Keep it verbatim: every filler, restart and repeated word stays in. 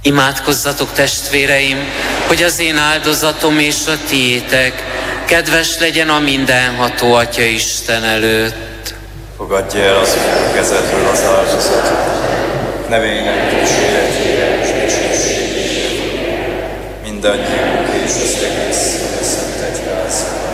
Imádkozzatok, testvéreim, hogy az én áldozatom és a tiétek kedves legyen a mindenható Atya Isten előtt. Fogadj el az Úr kezedből az áldozatot, nevének kíséretére és dicsőségére, mindannyiunk és az egész Szent Egyház